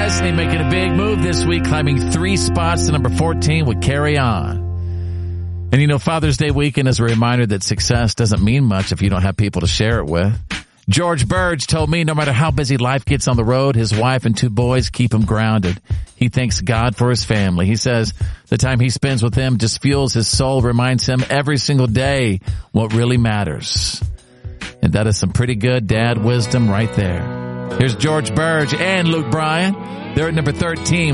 Presley making a big move this week, climbing 3 spots to number 14 with Carry On. And you know, Father's Day weekend is a reminder that success doesn't mean much if you don't have people to share it with. George Burge told me no matter how busy life gets on the road, his wife and 2 boys keep him grounded. He thanks God for his family. He says the time he spends with them just fuels his soul, reminds him every single day what really matters. And that is some pretty good dad wisdom right there. Here's George Burge and Luke Bryan. They're at number 13.